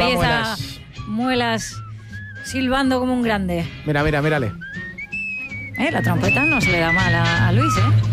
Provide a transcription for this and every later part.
ahí está Muelas. Muelas silbando como un grande. Mírale. La trompeta no se le da mal a Luis,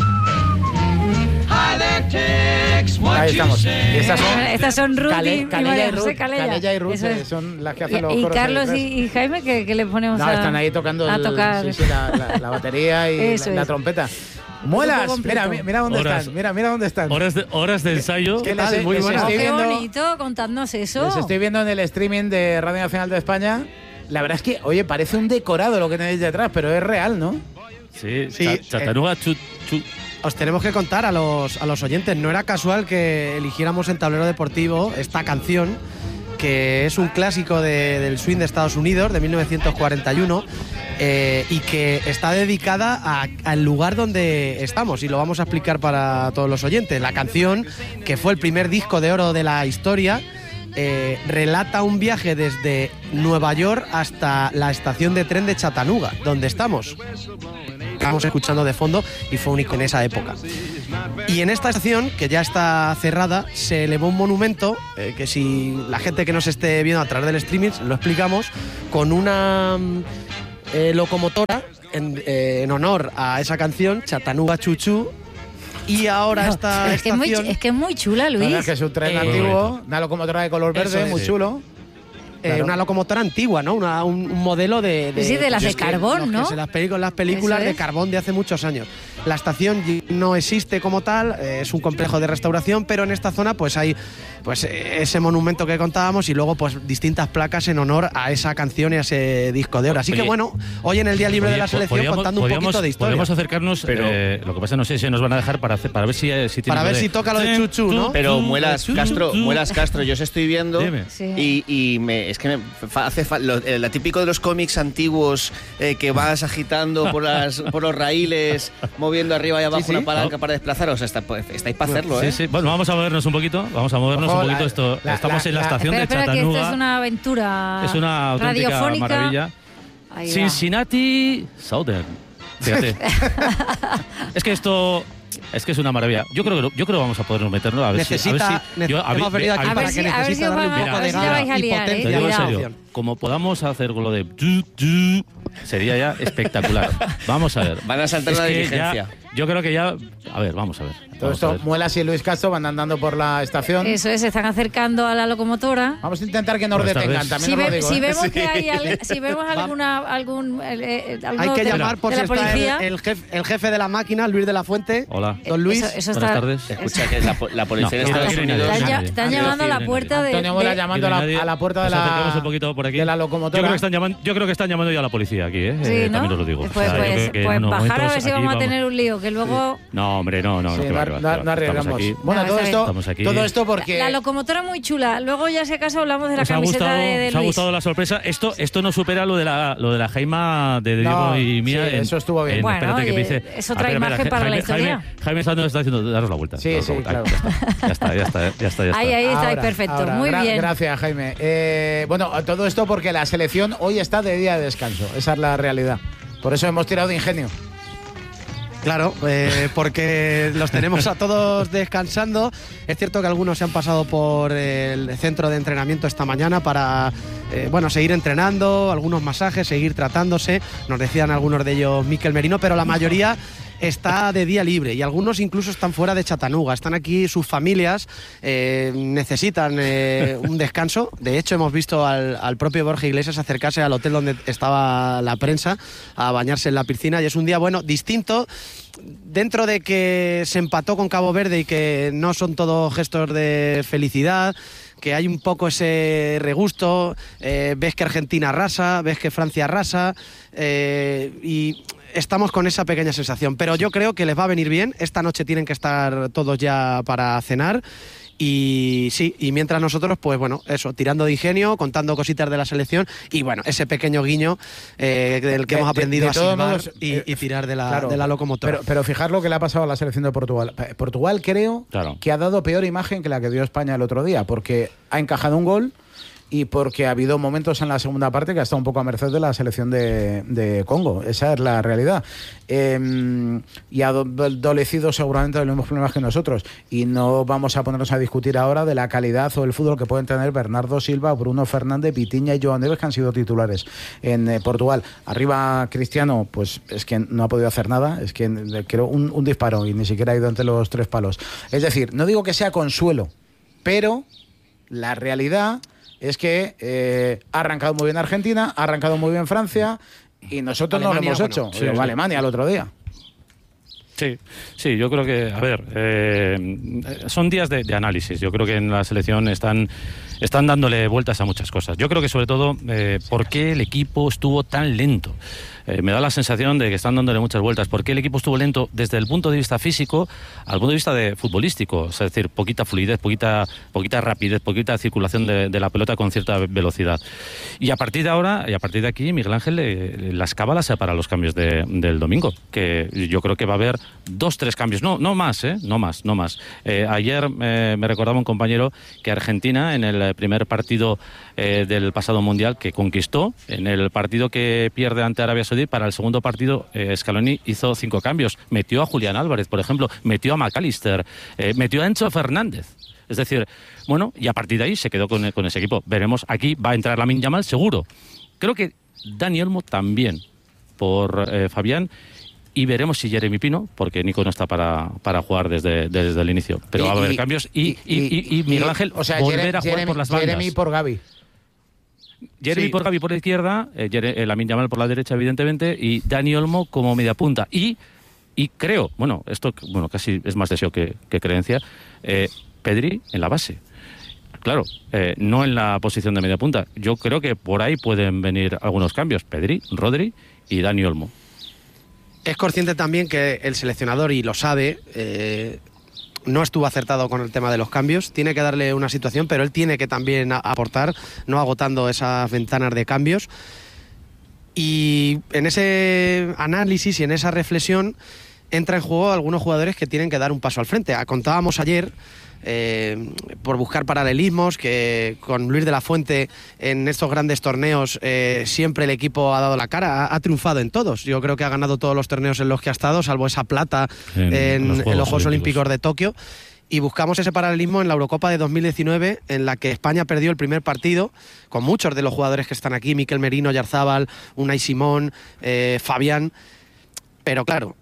Ahí estamos. Y Estas son Ruth y Calella María y Ruth. José Calella. Calella y Ruth Eso es. son las que hacen los Y coros. Carlos detrás. y Jaime, que le ponemos No, están ahí tocando tocar. la batería y Eso la es. trompeta. Muelas, completo. mira dónde Horas. están. Mira dónde están. Horas de ensayo. ¿Qué tal? tal? Muy Les buena. estoy Qué viendo- bonito, contadnos eso. Les estoy viendo en el streaming de Radio Nacional de España. La verdad es que, oye, parece un decorado lo que tenéis detrás, pero es real, ¿no? Sí, Sí, Chattanooga, Os tenemos que contar a los oyentes, no era casual que eligiéramos en Tablero Deportivo esta canción, que es un clásico del swing de Estados Unidos, de 1941, y que está dedicada al lugar donde estamos, y lo vamos a explicar para todos los oyentes. La canción, que fue el primer disco de oro de la historia, relata un viaje desde Nueva York hasta la estación de tren de Chattanooga, donde estamos. Estamos escuchando de fondo y fue único en esa época. Y en esta estación, que ya está cerrada, se elevó un monumento que, si la gente que nos esté viendo a través del streaming, lo explicamos, con una locomotora en honor a esa canción, Chattanooga Choo Choo. Y ahora esta es que estación... es muy chula, Luis. La verdad es que es un tren antiguo, una locomotora de color verde, Eso es. muy chulo. Claro. Una locomotora antigua, ¿no? Un modelo de Sí, de las de es que carbón, los que ¿no? se las películas Eso de es. carbón de hace muchos años. La estación no existe como tal, es un complejo de restauración, pero en esta zona pues hay ese monumento que contábamos y luego pues distintas placas en honor a esa canción y a ese disco de oro. Así que Oye, bueno, hoy en el Día Libre de la Selección contando un poquito de historia. Podemos acercarnos, Pero- lo que pasa no sé si nos van a dejar para ver si tiene Para ver si toca lo de Chuchu, ¿no? Pero Muelas Castro, yo os estoy viendo Dime. Sí. y lo típico de los cómics antiguos que vas agitando por los raíles, moviendo arriba y abajo Sí, sí. una palanca para desplazaros. Estáis para hacerlo, Sí, ¿eh? sí. Bueno, vamos a movernos un poquito. Ojo, Estamos en la estación Espera, de que esto Chattanooga. es una aventura Es una auténtica radiofónica. maravilla. Ahí va. Cincinnati Southern. Fíjate. Es que es una maravilla. Yo creo que vamos a poder meternos a ver hemos venido aquí a ver para si- que a ver necesita si os darle van un a- poco a ver de si la gana vais a y liar, potencia Te digo a en la serio, canción. como podamos hacer con lo de sería ya espectacular. Vamos a ver. Van a saltar Es la que diligencia. yo creo que ya... A ver, vamos a ver. Todo Vamos a esto, ver. Muelas y Luis Castro van andando por la estación. Eso es, se están acercando a la locomotora. Vamos a intentar que nos Buenas detengan, tardes. también os lo digo. Si ¿eh? vemos que hay si vemos algún alguno Hay que de- llamar por de si la está policía. el jefe de la máquina, Luis de la Fuente. Hola. Don Luis. Eso Buenas está- tardes. Escucha, que la policía de No, Estados no quiere Unidos... nadie. Están llamando a la puerta de... Antonio Muelas de- llamando Nadie. a la puerta de Nos acercamos un poquito por aquí. de la Yo locomotora. creo que están llamando ya a la policía aquí, ¿eh? Sí, ¿no? También os lo digo. Pues, O sea, yo creo que en unos bajar a ver momentos si vamos aquí a tener un lío, que luego... No, hombre, no. Sí, que va, que va, que va. no Estamos arriesgamos. aquí. Bueno, No, todo está esto, bien. Estamos aquí. todo esto porque... La locomotora muy chula. Luego ya si acaso hablamos de la ¿Os ha camiseta gustado, de os ha Luis. gustado la sorpresa? Esto no supera lo de la Jaima de Diego y mía. sí, eso estuvo bien. Bueno, espérate, que me oye, dice... es otra imagen para la historia. Jaime Santos está diciendo, daros la vuelta. Sí, daros la sí, vuelta. claro. Ya está. Ahí está, Ahora, perfecto. ahora. Muy bien. Gracias, Jaime. Bueno, todo esto porque la selección hoy está de día de descanso. Esa es la realidad. Por eso hemos tirado de ingenio. Claro, porque los tenemos a todos descansando. Es cierto que algunos se han pasado por el centro de entrenamiento esta mañana para seguir entrenando, algunos masajes, seguir tratándose. Nos decían algunos de ellos Mikel Merino, pero la mayoría está de día libre y algunos incluso están fuera de Chattanooga. Están aquí sus familias, necesitan un descanso. De hecho, hemos visto al propio Borja Iglesias acercarse al hotel donde estaba la prensa a bañarse en la piscina, y es un día, distinto. Dentro de que se empató con Cabo Verde y que no son todos gestos de felicidad, que hay un poco ese regusto, ves que Argentina arrasa, ves que Francia arrasa, y estamos con esa pequeña sensación. Pero yo creo que les va a venir bien. Esta noche tienen que estar todos ya para cenar. Y sí, y mientras nosotros, tirando de ingenio, contando cositas de la selección y ese pequeño guiño del que hemos aprendido a silbar y tirar de la locomotora. Pero fijar lo que le ha pasado a la selección de Portugal. Portugal creo que ha dado peor imagen que la que dio España el otro día, porque ha encajado un gol y porque ha habido momentos en la segunda parte que ha estado un poco a merced de la selección de Congo. Esa es la realidad. Y ha adolecido seguramente de los mismos problemas que nosotros. Y no vamos a ponernos a discutir ahora de la calidad o el fútbol que pueden tener Bernardo Silva, Bruno Fernández, Vitinha y João Neves, que han sido titulares en Portugal. Arriba Cristiano, pues es que no ha podido hacer nada. Es que creo un disparo y ni siquiera ha ido entre los 3 palos. Es decir, no digo que sea consuelo, pero la realidad es que ha arrancado muy bien Argentina, ha arrancado muy bien Francia y nosotros Alemania, no lo hemos hecho. Sí, Alemania el otro día. Sí, yo creo que, a ver, son días de análisis. Yo creo que en la selección están dándole vueltas a muchas cosas. Yo creo que sobre todo, ¿por qué el equipo estuvo tan lento? Me da la sensación de que están dándole muchas vueltas. ¿Por qué el equipo estuvo lento desde el punto de vista físico al punto de vista de futbolístico? Es decir, poquita fluidez, poquita rapidez, poquita circulación de la pelota con cierta velocidad. Y a partir de ahora, y a partir de aquí, Miguel Ángel las cábalas para los cambios del domingo, que yo creo que va a haber 2-3 cambios, no más. Ayer me recordaba un compañero que Argentina, en el primer partido del pasado Mundial que conquistó, en el partido que pierde ante Arabia Saudí, para el segundo partido Scaloni hizo 5 cambios. Metió a Julián Álvarez, por ejemplo, metió a McAllister, metió a Enzo Fernández. Es decir, bueno, y a partir de ahí se quedó con ese equipo. Veremos, aquí va a entrar Lamine Yamal seguro. Creo que Dani Olmo también, por Fabián. Y veremos si Jeremy Pino, porque Nico no está para jugar desde el inicio. Pero va a haber cambios y Miguel Ángel, o sea, volver a jugar por las bandas. Jeremy por Gavi. Jeremy por Gavi por la izquierda, Lamine Yamal por la derecha, evidentemente, y Dani Olmo como media punta. Y creo, esto casi es más deseo que creencia, Pedri en la base. Claro, no en la posición de media punta. Yo creo que por ahí pueden venir algunos cambios. Pedri, Rodri y Dani Olmo. Es consciente también que el seleccionador, y lo sabe, no estuvo acertado con el tema de los cambios. Tiene que darle una situación, pero él tiene que también aportar, no agotando esas ventanas de cambios. Y en ese análisis y en esa reflexión entra en juego algunos jugadores que tienen que dar un paso al frente. Contábamos ayer, por buscar paralelismos, que con Luis de la Fuente en estos grandes torneos siempre el equipo ha dado la cara, ha triunfado en todos. Yo creo que ha ganado todos los torneos en los que ha estado, salvo esa plata en los Juegos Olímpicos de Tokio. Y buscamos ese paralelismo en la Eurocopa de 2019, en la que España perdió el primer partido, con muchos de los jugadores que están aquí, Mikel Merino, Oyarzabal, Unai Simón, Fabián. Pero claro,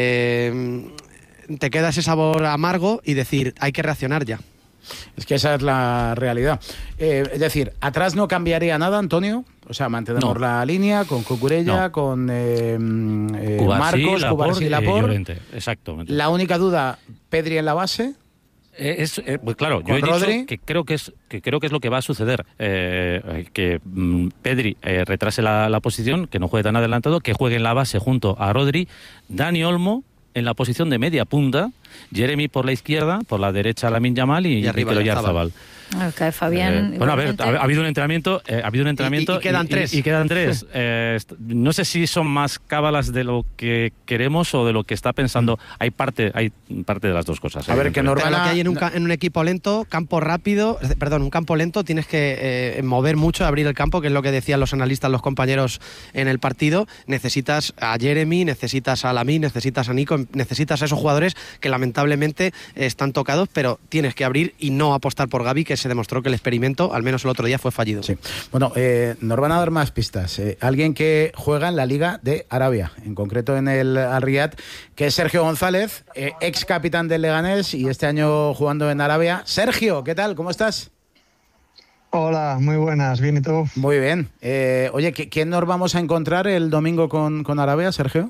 te queda ese sabor amargo y decir, hay que reaccionar ya. Es que esa es la realidad. Es decir, atrás no cambiaría nada, Antonio. O sea, mantenemos la línea con Cucurella, con Marcos, Cubarsí, Laporte. Exactamente. La única duda, Pedri en la base. Pues claro, yo he dicho que creo que es lo que va a suceder, que Pedri retrase la posición, que no juegue tan adelantado, que juegue en la base junto a Rodri, Dani Olmo en la posición de media punta, Jeremy por la izquierda, por la derecha Lamine Yamal y Mikel Oyarzabal. Okay, Fabián, bueno, a ver, ha habido un entrenamiento, y quedan 3. Y quedan 3. No sé si son más cábalas de lo que queremos o de lo que está pensando. Hay parte de las dos cosas. A ver, que normal. Lo que hay en un equipo lento, un campo lento, tienes que mover mucho, abrir el campo, que es lo que decían los analistas, los compañeros en el partido. Necesitas a Jeremy, necesitas a Lamine, necesitas a Nico, necesitas a esos jugadores que lamentablemente están tocados, pero tienes que abrir y no apostar por Gavi, que se demostró que el experimento, al menos el otro día, fue fallido. Sí. Bueno, nos van a dar más pistas. Alguien que juega en la Liga de Arabia, en concreto en el Al Riyad, que es Sergio González, ex capitán del Leganés y este año jugando en Arabia. Sergio, ¿qué tal? ¿Cómo estás? Hola, muy buenas. ¿Bien y tú? Muy bien. Oye, ¿quién nos vamos a encontrar el domingo con Arabia, Sergio?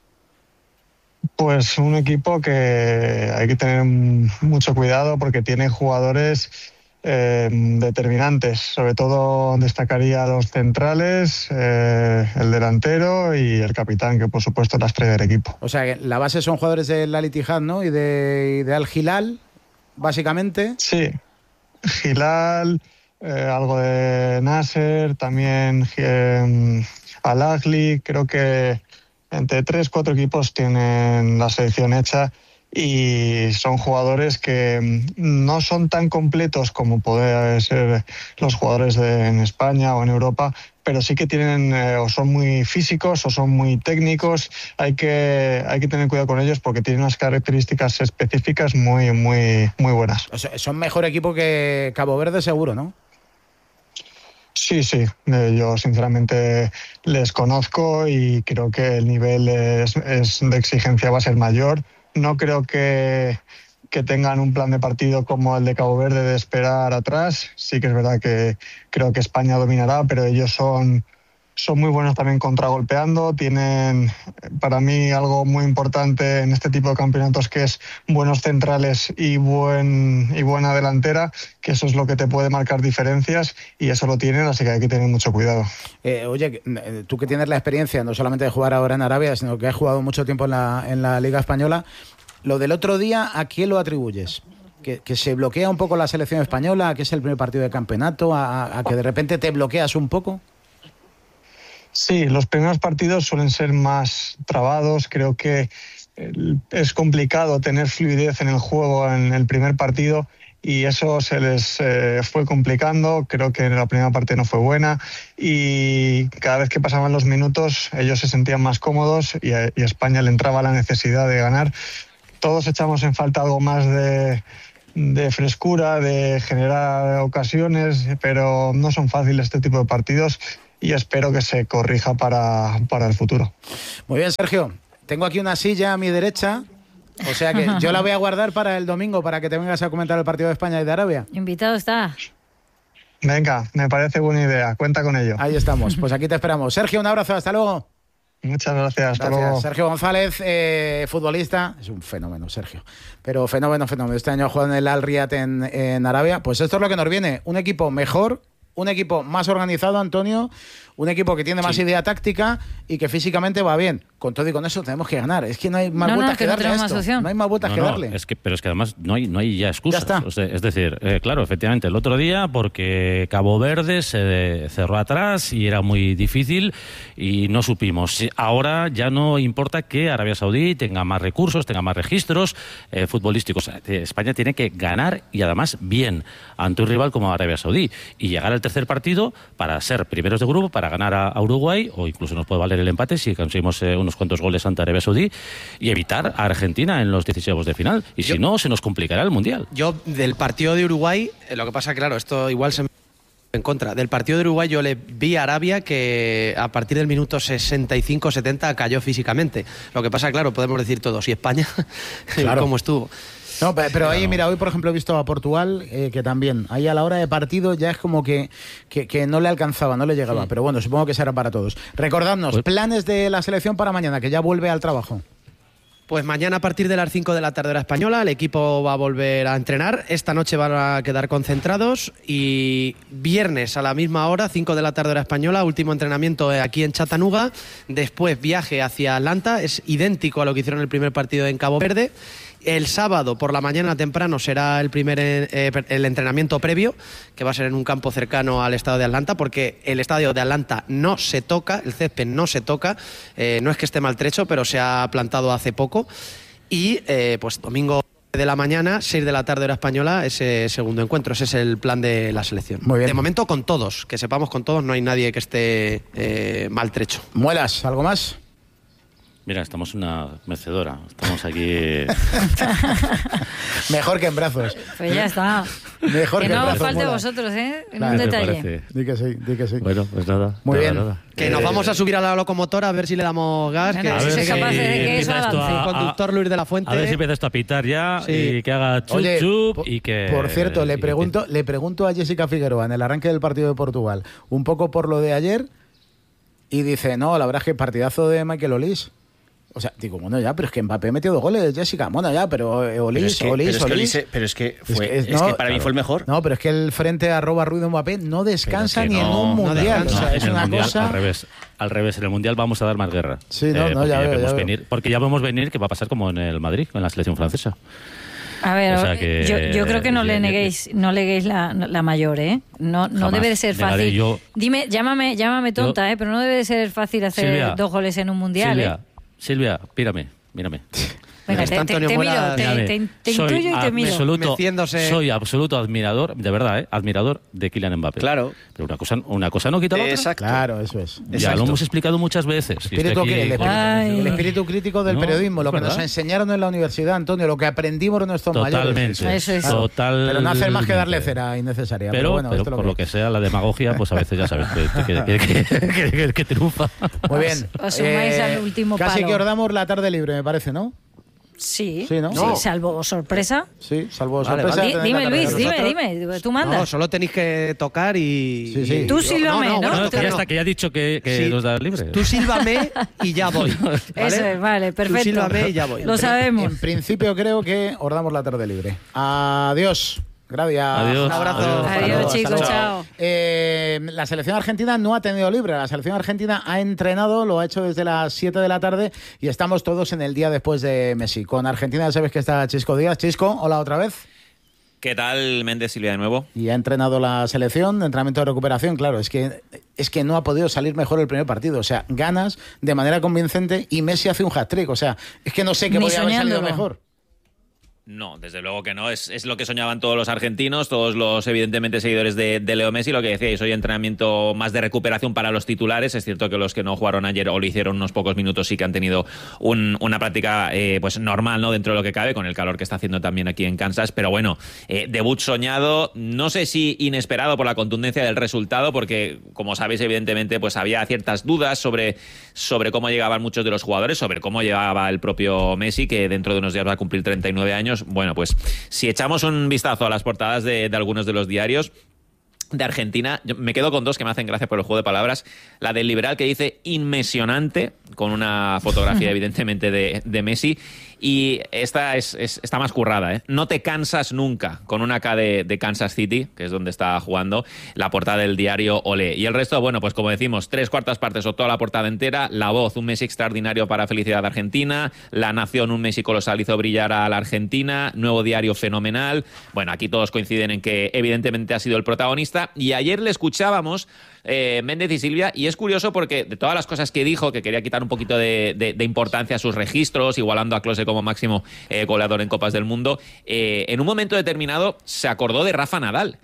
Pues un equipo que hay que tener mucho cuidado porque tiene jugadores determinantes. Sobre todo destacaría los centrales, el delantero y el capitán, que por supuesto es la estrella del equipo. O sea, que la base son jugadores del Al Ittihad, ¿no? Y de Al Hilal, básicamente. Sí, Hilal, algo de Nasser, también Al Ahly. Creo que entre 3-4 equipos tienen la selección hecha y son jugadores que no son tan completos como pueden ser los jugadores en España o en Europa, pero sí que tienen o son muy físicos o son muy técnicos. Hay que tener cuidado con ellos porque tienen unas características específicas muy buenas. O sea, son mejor equipo que Cabo Verde seguro, ¿no? Sí, yo sinceramente les conozco y creo que el nivel de exigencia va a ser mayor. No creo que tengan un plan de partido como el de Cabo Verde de esperar atrás. Sí que es verdad que creo que España dominará, pero ellos son muy buenos también contragolpeando. Tienen para mí algo muy importante en este tipo de campeonatos, que es buenos centrales y buena delantera, que eso es lo que te puede marcar diferencias, y eso lo tienen, así que hay que tener mucho cuidado. Oye, tú que tienes la experiencia no solamente de jugar ahora en Arabia, sino que has jugado mucho tiempo en la Liga Española, lo del otro día, ¿a quién lo atribuyes? ¿Que se bloquea un poco la selección española? ¿A que es el primer partido de campeonato? ¿A que de repente te bloqueas un poco? Sí, los primeros partidos suelen ser más trabados. Creo que es complicado tener fluidez en el juego en el primer partido y eso se les fue complicando. Creo que la primera parte no fue buena y cada vez que pasaban los minutos ellos se sentían más cómodos y a España le entraba la necesidad de ganar. Todos echamos en falta algo más de frescura, de generar ocasiones, pero no son fáciles este tipo de partidos. Y espero que se corrija para el futuro. Muy bien, Sergio. Tengo aquí una silla a mi derecha, o sea que yo la voy a guardar para el domingo, para que te vengas a comentar el partido de España y de Arabia. Invitado está. Venga, me parece buena idea. Cuenta con ello. Ahí estamos. Pues aquí te esperamos. Sergio, un abrazo. Hasta luego. Muchas gracias. Hasta luego. Sergio González, futbolista. Es un fenómeno, Sergio. Pero fenómeno. Este año juega en el Al Riyad en Arabia. Pues esto es lo que nos viene. Un equipo mejor, un equipo más organizado, Antonio, un equipo que tiene más idea táctica y que físicamente va bien. Con todo y con eso tenemos que ganar. Es que no hay más vueltas que darle a esto. No hay más vueltas que darle. Pero es que además no hay ya excusas. Ya está. O sea, es decir, claro, efectivamente, el otro día, porque Cabo Verde se cerró atrás y era muy difícil y no supimos. Ahora ya no importa que Arabia Saudí tenga más recursos, tenga más registros futbolísticos. España tiene que ganar y además bien ante un rival como Arabia Saudí y llegar al tercer partido para ser primeros de grupo, para ganar a Uruguay, o incluso nos puede valer el empate si conseguimos unos cuantos goles ante Arabia Saudí, y evitar a Argentina en los 16avos de final. Y si no, se nos complicará el Mundial. Yo, del partido de Uruguay, lo que pasa, claro, esto igual se me en contra. Del partido de Uruguay yo le vi a Arabia que a partir del minuto 65-70 cayó físicamente. Lo que pasa, claro, podemos decir todos, y España, claro, cómo estuvo. No, pero ahí, mira, hoy por ejemplo he visto a Portugal, que también, ahí a la hora de partido ya es como que no le alcanzaba, no le llegaba, pero bueno, supongo que será para todos. Recordadnos, planes de la selección para mañana, que ya vuelve al trabajo. Pues mañana a partir de las 5 de la tarde hora española el equipo va a volver a entrenar. Esta noche van a quedar concentrados y viernes a la misma hora, 5 de la tarde hora española, último entrenamiento aquí en Chattanooga. Después viaje hacia Atlanta, es idéntico a lo que hicieron el primer partido en Cabo Verde. El sábado por la mañana temprano será el entrenamiento previo, que va a ser en un campo cercano al estadio de Atlanta, porque el estadio de Atlanta no se toca, el césped no se toca, no es que esté maltrecho, pero se ha plantado hace poco. Y pues domingo de la mañana, 6 de la tarde hora española, ese segundo encuentro. Ese es el plan de la selección. Muy bien. De momento con todos, que sepamos con todos, no hay nadie que esté maltrecho. Muelas, ¿algo más? Mira, estamos en una mecedora. Estamos aquí... Mejor que en brazos. Pues ya está. Mejor que no en brazos. falte Mola. vosotros, ¿eh? En Claro, un detalle. Di que sí. Bueno, pues nada. Muy bien. Nada. Que nos vamos a subir a la locomotora a ver si le damos gas. Bueno, Que si sois capaces de que eso empieza esto avance. el conductor Luis de la Fuente. A ver si empieza esto a pitar ya y que haga chup Oye, chup y que... Por cierto, le pregunto a Jessica Figueroa en el arranque del partido de Portugal, un poco por lo de ayer, y dice, no, la verdad es que partidazo de Michael Olise. O sea, digo, bueno, ya, pero es que Mbappé metió 2 goles, Jessica. Bueno, ya, pero Olise. Pero es que para mí fue el mejor. No, pero es que el frente @ Ruiz de Mbappé no descansa ni en un mundial. No, o sea, es en el una mundial, cosa... Al revés, en el mundial vamos a dar más guerra. Sí, ya veo. Porque ya vemos venir que va a pasar como en el Madrid, con la selección francesa. A ver, O sea que, yo creo que no le neguéis la mayor, ¿eh? No debe de ser fácil. Dime, llámame tonta, pero no debe de ser fácil hacer 2 goles en un mundial. Silvia, mírame. Venga, te intuyo y te miro. Soy absoluto admirador, de verdad, admirador de Kylian Mbappé. Claro. Pero una cosa no quita la otra. Exacto. Claro, eso es. Ya lo hemos explicado muchas veces. El espíritu crítico del periodismo, lo que nos enseñaron en la universidad, Antonio, lo que aprendimos de nuestros mayores. Eso es. Pero no hacer más que darle cera innecesaria. Pero bueno, por lo que sea, la demagogia, pues a veces ya sabes que triunfa. Muy bien. Os sumáis al último palo. Casi que os damos la tarde libre, me parece, ¿no? Sí, ¿no? Sí, salvo sorpresa. Sí, salvo sorpresa. Dime, Luis, dime, tú mandas. No, solo tenéis que tocar y... Sí. Tú sílvame, ¿no? Que ya ha dicho que nos da libre. Tú sílvame y ya voy. ¿vale? Eso es, vale, perfecto. Tú sílvame y ya voy. Lo sabemos. En principio creo que os damos la tarde libre. Adiós. Gracias. Adiós. Un abrazo. Adiós, chicos, chao. La selección argentina no ha tenido libre. La selección argentina ha entrenado, lo ha hecho desde las 7 de la tarde y estamos todos en el día después de Messi. Con Argentina sabes que está Chisco Díaz. Chisco, hola otra vez. ¿Qué tal, Méndez Silvia, de nuevo? Y ha entrenado la selección, entrenamiento de recuperación. Claro, es que no ha podido salir mejor el primer partido. O sea, ganas de manera convincente y Messi hace un hat-trick. O sea, es que no sé qué podría haber salido mejor. No, desde luego que no. Es lo que soñaban todos los argentinos, todos los, evidentemente, seguidores de Leo Messi. Lo que decíais, hoy entrenamiento más de recuperación para los titulares. Es cierto que los que no jugaron ayer o lo hicieron unos pocos minutos sí que han tenido una práctica pues normal, ¿no? Dentro de lo que cabe, con el calor que está haciendo también aquí en Kansas. Pero bueno, debut soñado, no sé si inesperado por la contundencia del resultado, porque, como sabéis, evidentemente, pues había ciertas dudas sobre cómo llegaban muchos de los jugadores, sobre cómo llegaba el propio Messi, que dentro de unos días va a cumplir 39 años. Bueno, pues si echamos un vistazo a las portadas de algunos de los diarios de Argentina, yo me quedo con dos que me hacen gracia por el juego de palabras. La del Liberal, que dice inmesionante, con una fotografía evidentemente de Messi, y esta está más currada, ¿eh? No te cansas nunca, con una K de Kansas City, que es donde está jugando, la portada del diario Olé. Y el resto, bueno, pues como decimos, 3/4 partes o toda la portada entera. La Voz, un Messi extraordinario para felicidad de Argentina. La Nación, un Messi colosal hizo brillar a la Argentina. Nuevo Diario, fenomenal. Bueno, aquí todos coinciden en que evidentemente ha sido el protagonista. Y ayer le escuchábamos, Méndez y Silvia, y es curioso porque de todas las cosas que dijo, que quería quitar un poquito de importancia a sus registros, igualando a Klose como máximo goleador en Copas del Mundo, en un momento determinado se acordó de Rafa Nadal.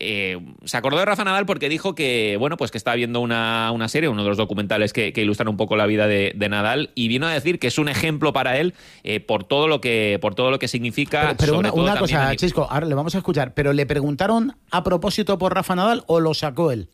Se acordó de Rafa Nadal porque dijo que, bueno, pues que está viendo una serie, uno de los documentales que ilustran un poco la vida de Nadal, y vino a decir que es un ejemplo para él por todo lo que significa. Pero una cosa, Chisco, ahora le vamos a escuchar, pero ¿le preguntaron a propósito por Rafa Nadal o lo sacó él?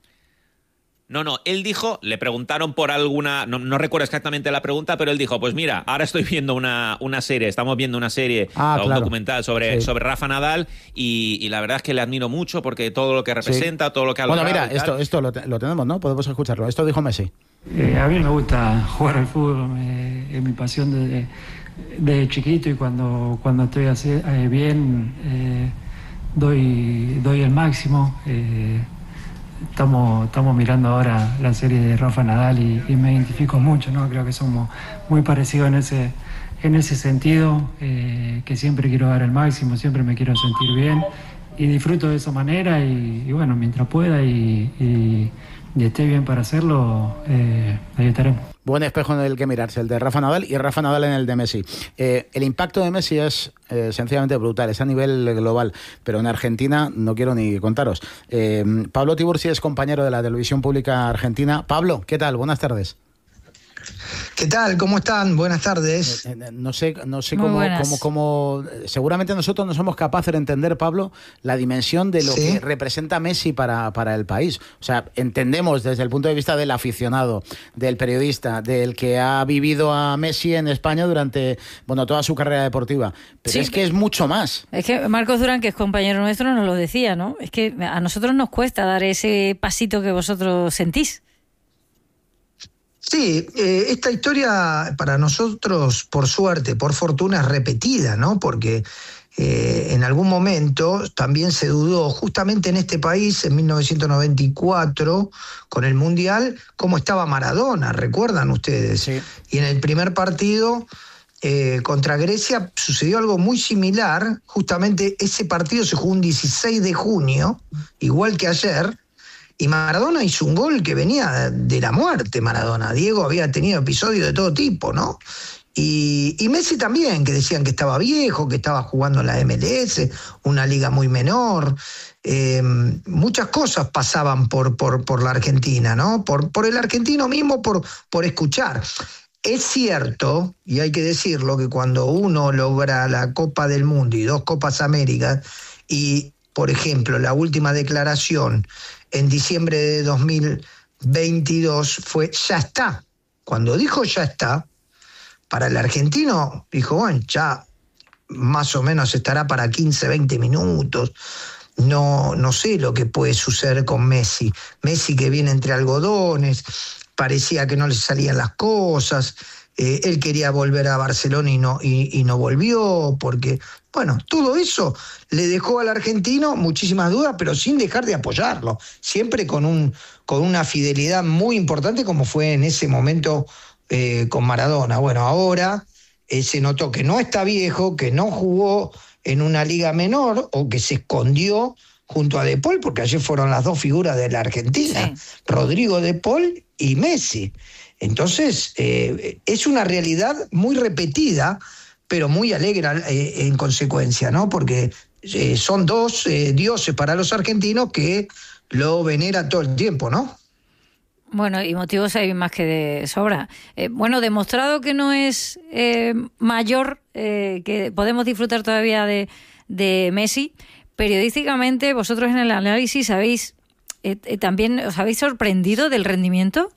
No, él dijo, le preguntaron por alguna, no recuerdo exactamente la pregunta, pero él dijo, pues mira, ahora estoy viendo una serie, estamos viendo una serie, un documental sobre Rafa Nadal, y la verdad es que le admiro mucho porque todo lo que representa, todo lo que ha logrado. Bueno, mira, esto lo tenemos, ¿no? Podemos escucharlo. Esto dijo Messi. A mí me gusta jugar al fútbol, es mi pasión desde chiquito, y cuando estoy así, bien, doy el máximo. Estamos mirando ahora la serie de Rafa Nadal y me identifico mucho, ¿no? Creo que somos muy parecidos en ese sentido, que siempre quiero dar el máximo, siempre me quiero sentir bien y disfruto de esa manera, y bueno, mientras pueda y esté bien para hacerlo, ahí estaremos. Buen espejo en el que mirarse, el de Rafa Nadal y Rafa Nadal en el de Messi. El impacto de Messi es sencillamente brutal, es a nivel global, pero en Argentina no quiero ni contaros. Pablo Tiburci es compañero de la televisión pública argentina. Pablo, ¿qué tal? Buenas tardes. ¿Qué tal? ¿Cómo están? Buenas tardes. No sé cómo seguramente nosotros no somos capaces de entender, Pablo, la dimensión de lo que representa Messi para el país. O sea, entendemos desde el punto de vista del aficionado, del periodista, del que ha vivido a Messi en España durante toda su carrera deportiva. Pero es que es mucho más. Es que Marcos Durán, que es compañero nuestro, nos lo decía, ¿no? Es que a nosotros nos cuesta dar ese pasito que vosotros sentís. Sí, esta historia para nosotros, por suerte, por fortuna, es repetida, ¿no? Porque en algún momento también se dudó, justamente en este país, en 1994, con el Mundial, cómo estaba Maradona, ¿recuerdan ustedes? Sí. Y en el primer partido contra Grecia sucedió algo muy similar. Justamente ese partido se jugó un 16 de junio, igual que ayer, y Maradona hizo un gol que venía de la muerte. Maradona, Diego había tenido episodios de todo tipo, ¿no? Y Messi también, que decían que estaba viejo, que estaba jugando en la MLS, una liga muy menor. Muchas cosas pasaban por la Argentina, ¿no? Por el argentino mismo, por escuchar. Es cierto, y hay que decirlo, que cuando uno logra la Copa del Mundo y 2 Copas Américas, y, por ejemplo, la última declaración en diciembre de 2022 fue ya está. Cuando dijo ya está, para el argentino dijo, bueno, ya más o menos estará para 15, 20 minutos. No sé lo que puede suceder con Messi. Messi que viene entre algodones, parecía que no le salían las cosas, él quería volver a Barcelona y no volvió, porque, bueno, todo eso le dejó al argentino muchísimas dudas, pero sin dejar de apoyarlo, siempre con una fidelidad muy importante como fue en ese momento con Maradona. Bueno, ahora se notó que no está viejo, que no jugó en una liga menor o que se escondió junto a De Paul, porque ayer fueron las 2 figuras de la Argentina, sí. Rodrigo De Paul y Messi. Entonces, es una realidad muy repetida, pero muy alegre en consecuencia, ¿no? Porque son 2 dioses para los argentinos que lo veneran todo el tiempo, ¿no? Bueno, y motivos hay más que de sobra. Bueno, demostrado que no es mayor, que podemos disfrutar todavía de Messi, periodísticamente vosotros en el análisis también os habéis sorprendido del rendimiento.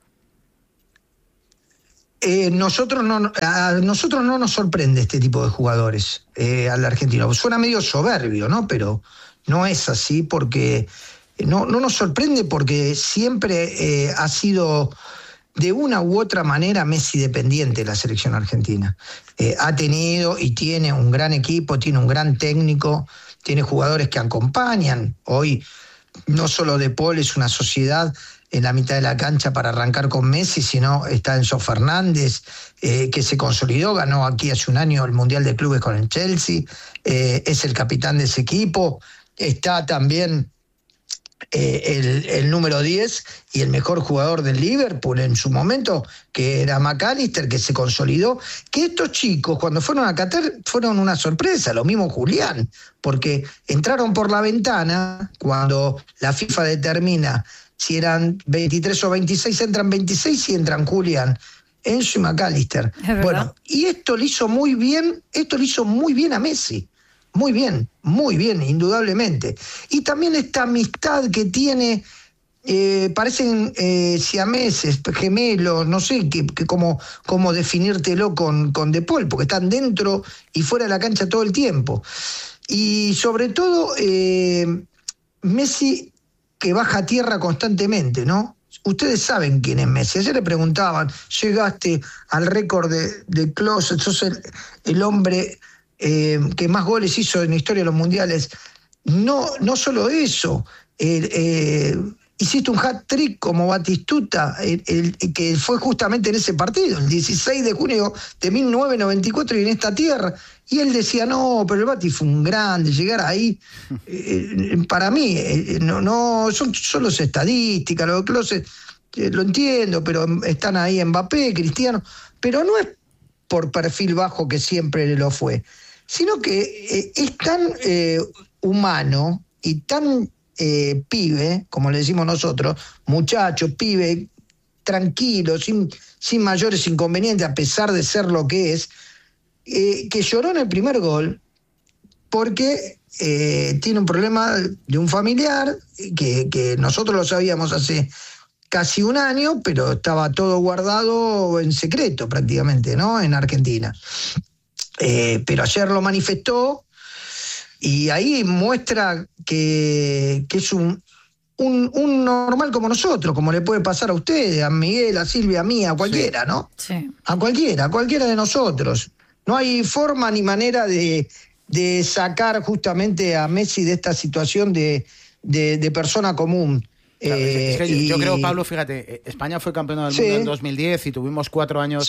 A nosotros no nos sorprende este tipo de jugadores al argentino. Suena medio soberbio, ¿no? Pero no es así porque no nos sorprende porque siempre ha sido de una u otra manera Messi dependiente de la selección argentina. Ha tenido y tiene un gran equipo, tiene un gran técnico, tiene jugadores que acompañan. Hoy no solo De Paul es una sociedad en la mitad de la cancha para arrancar con Messi, sino está Enzo Fernández, que se consolidó, ganó aquí hace un año el Mundial de Clubes con el Chelsea, es el capitán de ese equipo. Está también el número 10 y el mejor jugador del Liverpool en su momento, que era McAllister, que se consolidó. Que estos chicos, cuando fueron a Qatar, fueron una sorpresa, lo mismo Julián, porque entraron por la ventana. Cuando la FIFA determina si eran 23 o 26, entran 26 y entran Julián, Enzo y McAllister. Bueno, y esto le hizo muy bien a Messi. Muy bien, indudablemente. Y también esta amistad que tiene, parecen siameses, gemelos, no sé cómo definírtelo con De Paul, porque están dentro y fuera de la cancha todo el tiempo. Y sobre todo, Messi que baja a tierra constantemente, ¿no? Ustedes saben quién es Messi. Ayer le preguntaban, llegaste al récord de Klose, sos el hombre que más goles hizo en la historia de los mundiales. No solo eso, hiciste un hat-trick como Batistuta, que fue justamente en ese partido, el 16 de junio de 1994 y en esta tierra. Y él decía, no, pero el Bati fue un grande, llegar ahí, para mí, no son solo estadísticas, lo de Klose, lo entiendo, pero están ahí Mbappé, Cristiano, pero no es por perfil bajo que siempre lo fue, sino que es tan humano y tan pibe, como le decimos nosotros, muchacho, pibe, tranquilo, sin mayores inconvenientes, a pesar de ser lo que es, que lloró en el primer gol porque tiene un problema de un familiar que nosotros lo sabíamos hace casi un año, pero estaba todo guardado en secreto prácticamente, ¿no? En Argentina. Pero ayer lo manifestó y ahí muestra que es un normal como nosotros, como le puede pasar a ustedes, a Miguel, a Silvia, a mí, a cualquiera, ¿no? Sí. A cualquiera de nosotros. No hay forma ni manera de sacar justamente a Messi de esta situación de persona común. Claro, es que yo creo, Pablo, fíjate, España fue campeona del mundo en 2010 y tuvimos 4 años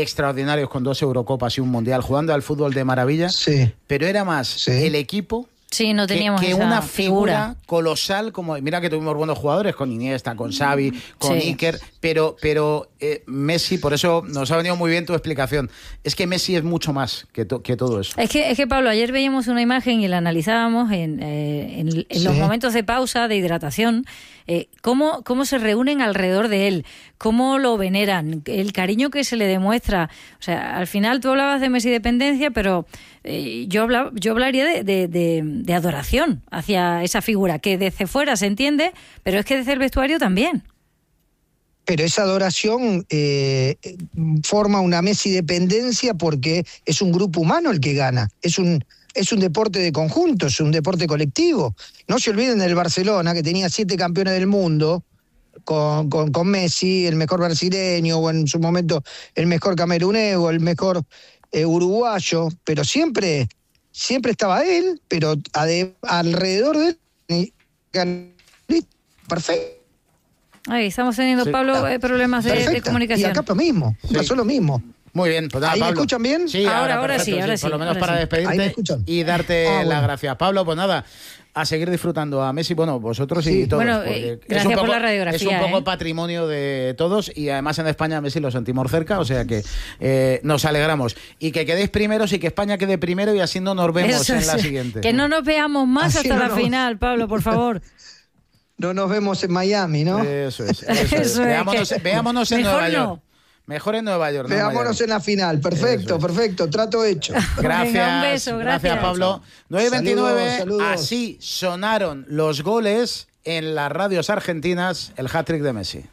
extraordinarios con 2 Eurocopas y un Mundial, jugando al fútbol de maravilla, pero era más el equipo Sí, no teníamos que esa una figura colosal, como mira que tuvimos buenos jugadores con Iniesta, con Xavi, con Iker, pero Messi, por eso nos ha venido muy bien tu explicación. Es que Messi es mucho más que todo eso. Es que Pablo, ayer veíamos una imagen y la analizábamos en los momentos de pausa, de hidratación, cómo se reúnen alrededor de él, cómo lo veneran, el cariño que se le demuestra. O sea, al final tú hablabas de Messi dependencia, pero yo hablaría de adoración hacia esa figura, que desde fuera se entiende, pero es que desde el vestuario también. Pero esa adoración forma una Messi dependencia porque es un grupo humano el que gana. Es un deporte de conjunto, es un deporte colectivo. No se olviden del Barcelona, que tenía 7 campeones del mundo, con Messi, el mejor brasileño, o en su momento el mejor camerunés, o el mejor uruguayo, pero siempre estaba él, pero alrededor de él, perfecto. Ahí estamos teniendo, Pablo, problemas de comunicación. Y acá lo mismo, pasó lo mismo. Muy bien, pues nada, ¿Ahí Pablo. me escuchan bien? Sí, ahora sí. Por lo menos para despedirte y darte las gracias. Pablo, pues nada, a seguir disfrutando a Messi, bueno, vosotros y todos. Bueno, gracias por la radiografía. Es un poco patrimonio de todos y además en España Messi lo sentimos cerca, o sea que nos alegramos. Y que quedéis primeros y que España quede primero y así no nos vemos en la siguiente. Que no nos veamos más hasta la final, Pablo, por favor. No nos vemos en Miami, ¿no? Eso es. Veámonos en Nueva York. Mejor en Nueva York. Veámonos en la final. Perfecto. Trato hecho. Gracias. Venga, un beso, gracias. Pablo. 9:29. Saludos. Así sonaron los goles en las radios argentinas. El hat-trick de Messi.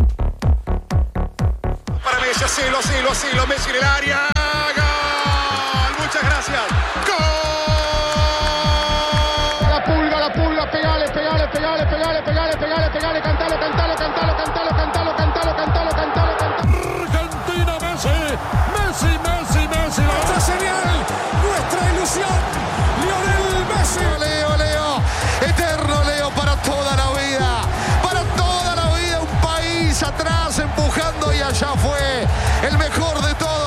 Para Messi, asilo, Messi en el área. ¡Gol! Muchas gracias. ¡Gol! La pulga, pegale, cantalo. Argentina, Messi, la otra señal, nuestra ilusión, Lionel Messi. Leo, eterno Leo para toda la vida, un país atrás empujando y allá fue el mejor de todos.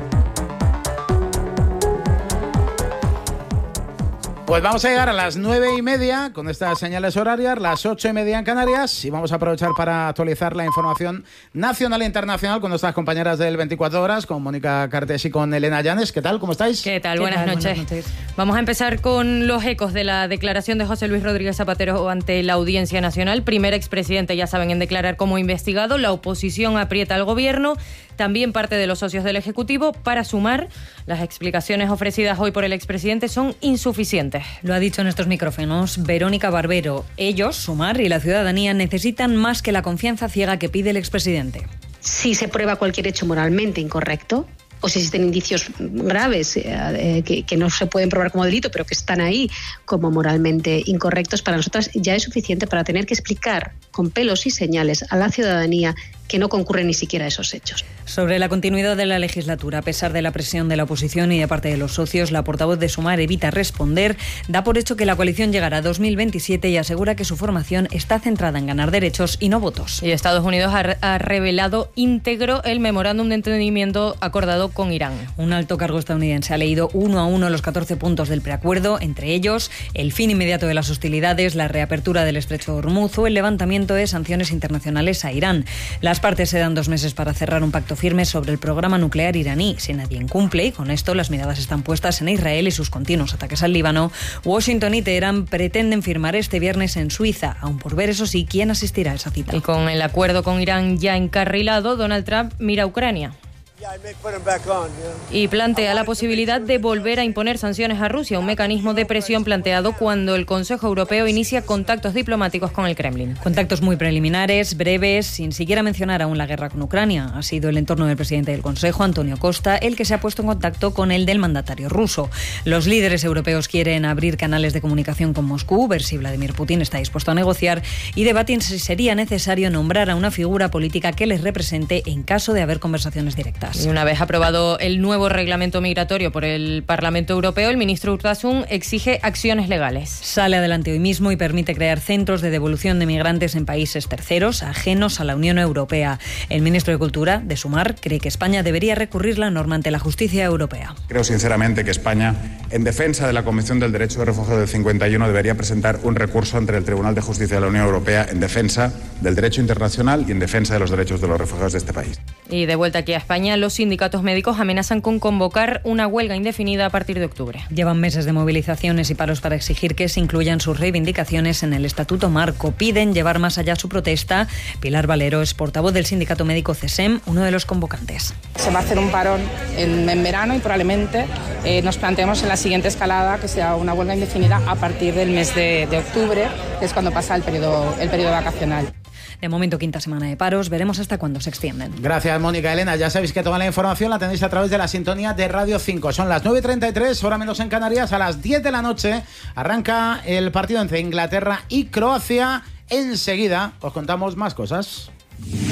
Pues vamos a llegar a las 9:30 con estas señales horarias, las 8:30 en Canarias, y vamos a aprovechar para actualizar la información nacional e internacional con nuestras compañeras del 24 Horas, con Mónica Cartes y con Elena Llanes. ¿Qué tal? ¿Cómo estáis? ¿Qué tal? Buenas noches. Vamos a empezar con los ecos de la declaración de José Luis Rodríguez Zapatero ante la Audiencia Nacional. Primer expresidente, ya saben, en declarar como investigado. La oposición aprieta al gobierno, también parte de los socios del Ejecutivo. Para Sumar, las explicaciones ofrecidas hoy por el expresidente son insuficientes. Lo ha dicho en estos micrófonos Verónica Barbero. Ellos, Sumar y la ciudadanía, necesitan más que la confianza ciega que pide el expresidente. Si se prueba cualquier hecho moralmente incorrecto, o si existen indicios graves que no se pueden probar como delito, pero que están ahí como moralmente incorrectos, para nosotras ya es suficiente para tener que explicar con pelos y señales a la ciudadanía que no concurren ni siquiera esos hechos. Sobre la continuidad de la legislatura, a pesar de la presión de la oposición y de parte de los socios, la portavoz de Sumar evita responder, da por hecho que la coalición llegará a 2027 y asegura que su formación está centrada en ganar derechos y no votos. Y Estados Unidos ha revelado íntegro el memorándum de entendimiento acordado con Irán. Un alto cargo estadounidense ha leído uno a uno los 14 puntos del preacuerdo, entre ellos el fin inmediato de las hostilidades, la reapertura del estrecho de Hormuz o el levantamiento de sanciones internacionales a Irán. Las partes se dan 2 meses para cerrar un pacto firme sobre el programa nuclear iraní. Si nadie incumple, y con esto las miradas están puestas en Israel y sus continuos ataques al Líbano, Washington y Teherán pretenden firmar este viernes en Suiza, aún por ver, eso sí, quién asistirá a esa cita. Y con el acuerdo con Irán ya encarrilado, Donald Trump mira a Ucrania y plantea la posibilidad de volver a imponer sanciones a Rusia, un mecanismo de presión planteado cuando el Consejo Europeo inicia contactos diplomáticos con el Kremlin. Contactos muy preliminares, breves, sin siquiera mencionar aún la guerra con Ucrania. Ha sido el entorno del presidente del Consejo, Antonio Costa, el que se ha puesto en contacto con el del mandatario ruso. Los líderes europeos quieren abrir canales de comunicación con Moscú, ver si Vladimir Putin está dispuesto a negociar y debaten si sería necesario nombrar a una figura política que les represente en caso de haber conversaciones directas. fronteras. Y una vez aprobado el nuevo reglamento migratorio por el Parlamento Europeo, el ministro Urtasun exige acciones legales. Sale adelante hoy mismo y permite crear centros de devolución de migrantes en países terceros ajenos a la Unión Europea. El ministro de Cultura, de Sumar, cree que España debería recurrir la norma ante la justicia europea. Creo sinceramente que España, en defensa de la Convención del Derecho de Refugio del 51, debería presentar un recurso ante el Tribunal de Justicia de la Unión Europea en defensa del derecho internacional y en defensa de los derechos de los refugiados de este país. Y de vuelta aquí a España, los sindicatos médicos amenazan con convocar una huelga indefinida a partir de octubre. Llevan meses de movilizaciones y paros para exigir que se incluyan sus reivindicaciones en el Estatuto Marco. Piden llevar más allá su protesta. Pilar Valero es portavoz del sindicato médico CESEM, uno de los convocantes. Se va a hacer un parón en verano y probablemente nos planteemos en la siguiente escalada que sea una huelga indefinida a partir del mes de octubre, que es cuando pasa el periodo vacacional. De momento, quinta semana de paros. Veremos hasta cuándo se extienden. Gracias, Mónica. Elena, ya sabéis que toda la información la tenéis a través de la sintonía de Radio 5. Son las 9:33, hora menos en Canarias. A las 10 de la noche arranca el partido entre Inglaterra y Croacia. Enseguida os contamos más cosas.